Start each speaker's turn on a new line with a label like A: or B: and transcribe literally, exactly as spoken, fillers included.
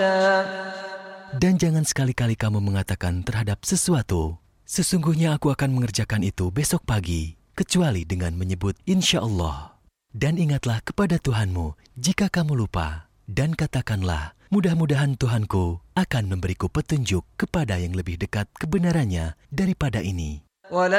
A: Dan jangan sekali-kali kamu mengatakan terhadap sesuatu, sesungguhnya aku akan mengerjakan itu besok pagi, kecuali dengan menyebut insya Allah. Dan ingatlah kepada Tuhanmu jika kamu lupa, dan katakanlah, mudah-mudahan Tuhanku akan memberiku petunjuk kepada yang lebih dekat kebenarannya daripada ini.